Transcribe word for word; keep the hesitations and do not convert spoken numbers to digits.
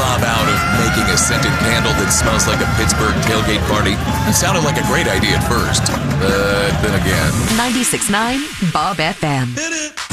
Bob out of making a scented candle that smells like a Pittsburgh tailgate party. It sounded like a great idea at first, but then again. ninety-six point nine Bob F M.